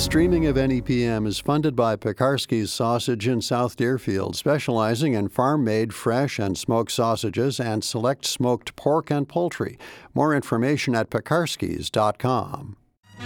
Streaming of NEPM is funded by Pekarsky's Sausage in South Deerfield, specializing in farm-made fresh and smoked sausages and select smoked pork and poultry. More information at pekarsky's.com.